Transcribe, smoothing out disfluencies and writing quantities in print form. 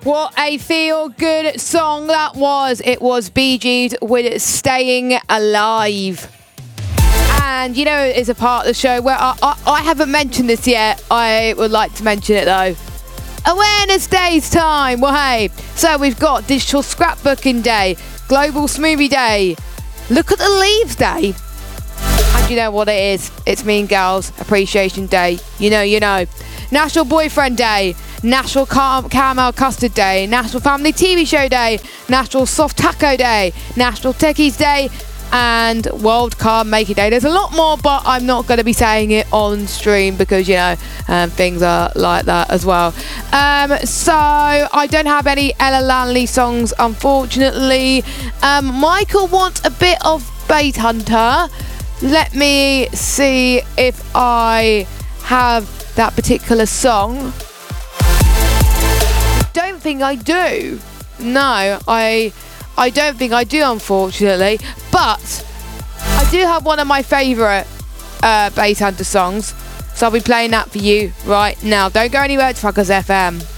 What a feel-good song that was. It was Bee Gees with Staying Alive. And you know, it's a part of the show where I haven't mentioned this yet. I would like to mention it though. Awareness Day's time. Well, hey, so we've got Digital Scrapbooking Day, Global Smoothie Day, Look at the Leaves Day. And you know what it is? It's Mean Girls Appreciation Day. You know. National Boyfriend Day, National Caramel Custard Day, National Family TV Show Day, National Soft Taco Day, National Techies Day, and World Card Maker Day. There's a lot more, but I'm not going to be saying it on stream because, things are like that as well. So I don't have any Ella Lanley songs, unfortunately. Michael wants a bit of Bait Hunter. Let me see if I have that particular song. I don't think I do. No, I don't think I do, unfortunately. But I do have one of my favourite Bait Hunter songs. So I'll be playing that for you right now. Don't go anywhere, it's Fuckers FM.